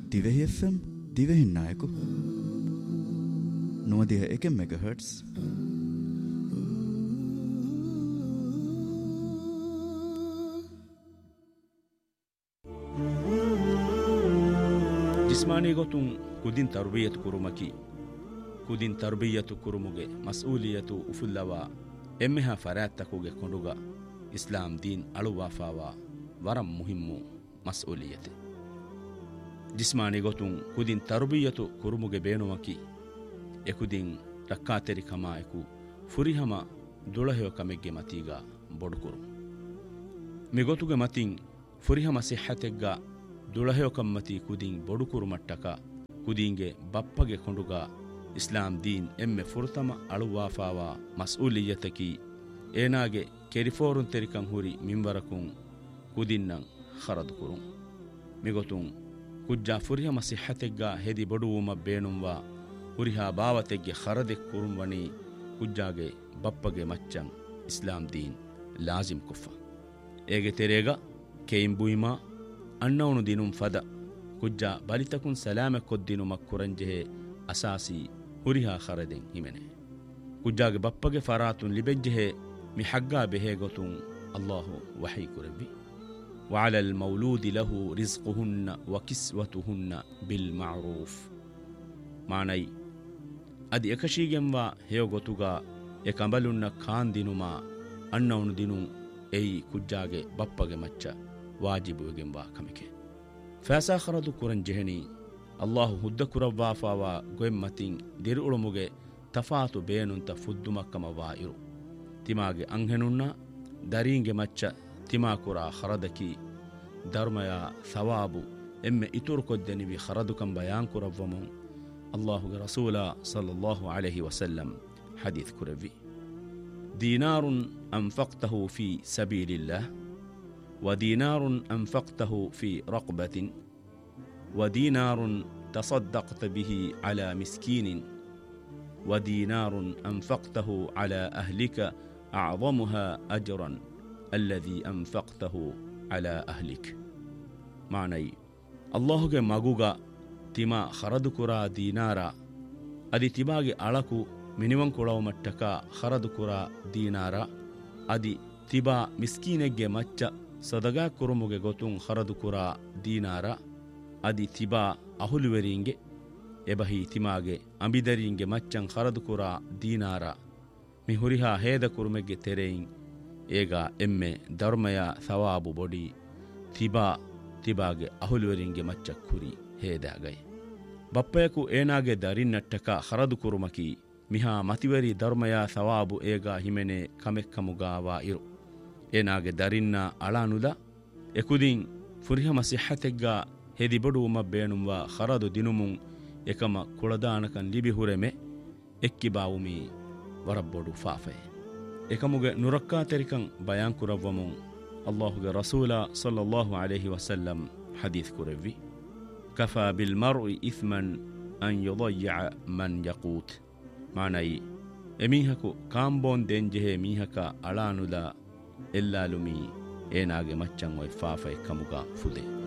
Dhivehi FM දිවෙහින් නායකු 91 මෙගාහර්ට්ස්. ಜಿಸ್ಮಾನಿ ಗೊತುಂ ಕುದಿನ್ ತರ್ಬಿಯತ್ ಕುರುಮಕಿ ಕುದಿನ್ ತರ್ಬಿಯತು ಕುರುಮುಗೆ ಮಸ್ಊಲಿಯತು ಉಫುಲ್ಲವ ಎಮ್ಮೆಹ ಫರಾತ್ತಕುಗೆ ಕೊಂಡುಗ ಇಸ್ಲಾಂ ದೀನ್ ಅಳುವಾಫಾವ ವರಂ ಮುಹಿಮ್ಮು ಮಸ್ಊಲಿಯತೆ ಜಿಸ್ಮಾನಿ ಗೊತುಂ ಕುದಿನ್ ತರ್ಬಿಯತು ಕುರುಮುಗೆ ಬೇನುವಕಿ ಎಕುದಿನ್ ರಕ್ಕಾತೆರಿ ಕಮಾಯಕು ಫುರಿಹಮ ದುಳಹೆಯ ಕಮೆಗ್ಗೆ ಮತೀಗ ಬೊಡುಕುರು ಮಿಗೊತುಗೆ ಮತಿನ್ ಫುರಿಹಮ ಸಿಹತೆಗ್ಗ ದುಳಹೆಯ ಕಮ್ಮತಿ ಕುದಿನ್ ಬೊಡುಕುರು ಮಟ್ಟಕ ಕುದಿಂಗೆ ಬಪ್ಪಗೆ ಕೊಂಡುಗ ಇಸ್ಲಾಂ ದೀನ್ ಎಮ್ಮೆ ಫುರ್ತಮ ಅಳುವಾಫಾವ ಮಸ್ಊಲಿಯತಕಿ ಏನಾಗೆ ಕೆರಿಫೋರುನ್ ತೆರಿಕಂ ಹುರಿ ಮಿಂವರಕುಂ ಕುದಿನ್ನಂ ಖರದುಕುರುಂ ಮಿಗೊತುಂ ಕುಜ್ಜಾ ಫುರಿಹಮ ಸಿಹತೆಗ್ಗ ಹೆದಿ ಬೊಡುವುಮ ಬೇನುಂವ ಹುರಿಹಾ ಬಾವತೆಗ್ಗೆ ಖರದೆಕ್ ಕುರುಂವಣಿ ಕುಜ್ಜಾಗೆ ಬಪ್ಪಗೆ ಮಚ್ಚಂ ಇಸ್ಲಾಂ ದೀನ್ ಲಾಜಿಮ್ ಕುಫ್ಫ ಏಗೆ ತೆರೆಗ ಕೇಂಬುಯಿಮಾ ಅಣ್ಣವನು ದಿನುಂ ಫದ ಕುಜ್ಜಾ ಬಲಿತಕುನ್ ಸಲಾಮೆ ಕೊದ್ದಿನು ಮಕ್ಕುರಂಜೆಹೆ ಅಸಾಸಿ ಹುರಿಹಾ ಖರದೆಂ ಹಿಮೆನೆ ಕುಜ್ಜಾಗೆ ಬಪ್ಪಗೆ ಫರಾತುನ್ ಲಿಬೆಜ್ಜೆಹೆ ಮಿ ಹಗ್ಗಾ ಬೆಹೆ ಗೊತುಂ ಅಲ್ಲಾಹು ವಹೈ ಕುರವಿ وعلى المولود له رزقهن وكسوتهن بالمعروف معنی ادی ekashigемವಾ ಹೇಯೋ ಗೊತುಗ ಏಕಂಬಲುನ್ನ ಖಾನ್ ದಿನುಮಾ ಅಣ್ಣವನು ದಿನು ಏಯಿ ಕುಜ್ಜಾಗೆ ಬಪ್ಪಗೆ ಮಚ್ಚ ವಾಜಿಬುಗೆಂವಾ ಕಮಿಕೆ ಫಾಸಾ ಖರದು ಕುರನ್ ಜೆಹನಿ ಅಲ್ಲಾಹು ಹುದ್ದ ಕುರವ್ವಾಫಾವ ಗೊೆಮ್ಮತಿನ್ ದಿರುಳುಮುಗೆ ತಫಾತು ಬೇನುಂತ ಫುದ್ದುಮಕ್ಕಮ ವಾಯಿರು ತಿಮಾಗೆ ಅಂಹೆನುನ್ನ ದರಿಂಗೆ ಮಚ್ಚ ತಿಮಾಕುರ ಖರದಕಿ ಧರ್ಮಯ ಸವಾಬು ಎಮ್ಮೆ ಇತುರು ಕೊದ್ದೆನಿವಿ ಖರದುಕಂ ಬಯಾನ್ ಕುರವ್ವಮು ಅಲ್ಲಾಹುಗೆ ರಸೂಲ ಸಲ್ಲಲ್ಲಾಹು ಅಲೈಹಿ ವಸಲ್ಲಂ ಹದೀತ್ ಕುರವಿ ದೀನಾರುನ್ ಅಂಫಕ್ತಹು ಫಿ ಸಬೀಲಿಲ್ಲಾಹ್ ودينار أنفقته في رقبة ودينار تصدقت به على مسكين ودينار أنفقته على أهلك أعظمها أجرا الذي أنفقته على أهلك معني الله مغوغا تما خردكرا دينارا أدي تباغي ألكو منيوان كولاو متكا خردكرا دينارا أدي تبا مسكينك مچا ಸದಗಾ ಕುರುಮುಗೆ ಗೊತುಂ ಖರದುಕುರ ದೀನಾರ ಅದಿ ತಿಬಾ ಅಹುಲುವೆರಿಂಗೆ ಎಬಹಿ ತಿಮಾಗೆ ಅಂಬಿದರಿಂಗೆ ಮಚ್ಚಂ ಖರದುಕುರ ದೀನಾರ ಮಿ ಹುರಿಹಾ ಹೇದ ಕುರುಮೆಗೆ ತೆರೆಯಿಂ ಏಗ ಎಮ್ಮೆ ಧರ್ಮಯ ಸವಾಬು ಬೊಡಿ ತಿಬಾಗೆ ಅಹುಲುವೆರಿಂಗೆ ಮಚ್ಚ ಕುರಿ ಹೇದಾಗೈ ಬಪ್ಪಯಕು ಏನಾಗೆ ದರಿನ್ನಟ್ಟಕ ಖರದು ಕುರುಮಕಿ ಮಿಹಾ ಮತಿವರಿ ಧರ್ಮಯ ಸವಾಬು ಏಗ ಹಿಮೆನೆ ಕಮೆಕ್ಕಮುಗಾವಾ ಇರು ಏನಾಗೆ ದರಿನ್ನ ಅಳಾನುದ ಎಕುದಿನ್ ಫುರಿಹಮ ಸಿಹತೆಗ್ಗ ಹೆದಿ ಬಡುವುಮ ಬೇಣುವ ಖರದು ದಿನುಮುಂ ಎಕಮ ಕುಳದಾನಕನ್ ಲಿಬಿ ಹುರೆಮೆ ಎಕ್ಕಿ ಬಾವುಮಿ ವರಬ್ಬೊಡು ಫಾಫೆ ಎಕಮುಗೆ ನುರಕ್ಕಾ ತೆರಿಕಂ ಬಯಾನ್ ಕುರವ್ವಮುಂ ಅಲ್ಲಾಹುಗೆ ರಸೂಲ ಸಲ್ಲಲ್ಲಾಹು ಅಲೈಹಿ ವಸಲ್ಲಂ ಹದೀತ್ ಕುರವಿ ಕಫಾ ಬಿಲ್ ಮರ್ಇ ಇಸ್ಮನ್ ಅನ್ ಯುದಯ್ಯ ಮನ್ ಯಕೂತ್ ಮಾನೈ ಎಮೀಹಕು ಕಾಂಬೋನ್ ದೆಂಜೆಹೆ ಮೀಹಕ ಅಳಾನುದ ಎಲ್ಲಾಲುಮಿ ಏನಾಗೆ ಮಚ್ಚಂ ಒಯ್ ಫಾಫೈ ಕಮುಗ ಫುದೆ